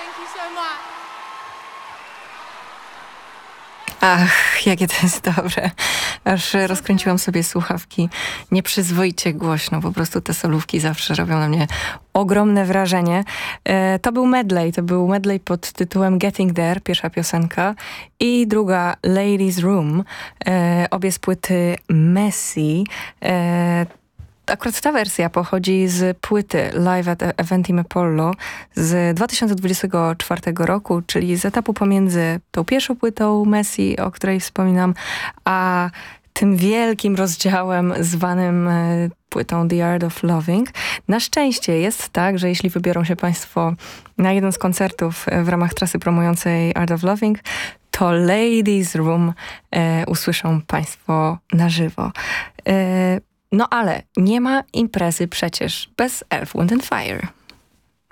you so much. Ach, jakie to jest dobre. Aż rozkręciłam sobie słuchawki nieprzyzwoicie głośno. Po prostu te solówki zawsze robią na mnie ogromne wrażenie. To był medley pod tytułem Getting There, pierwsza piosenka, i druga Ladies Room, obie z płyty Messy. Akurat ta wersja pochodzi z płyty Live at Eventim Apollo z 2024 roku, czyli z etapu pomiędzy tą pierwszą płytą Messy, o której wspominam, a tym wielkim rozdziałem zwanym płytą The Art of Loving. Na szczęście jest tak, że jeśli wybiorą się Państwo na jeden z koncertów w ramach trasy promującej Art of Loving, to Ladies Room usłyszą Państwo na żywo. No ale nie ma imprezy przecież bez Earth, Wind and Fire.